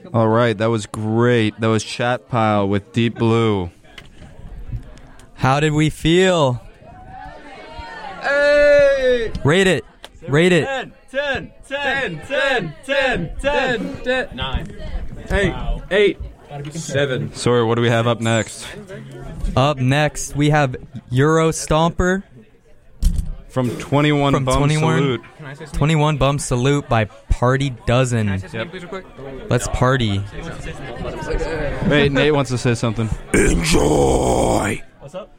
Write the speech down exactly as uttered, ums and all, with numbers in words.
All right, that was great. That was Chat Pile with Deep Blue. How did we feel? Hey! Rate it. Rate it. ten, ten, ten, ten, ten, ten, ten, nine, eight, eight, seven. Sorry, what do we have up next? Up next, we have Euro Stomper. From twenty-one From Bum twenty-one, Salute. twenty-one Bum Salute by Party Dozen. Yep. Let's party. Wait, Nate wants to say something. Enjoy! What's up?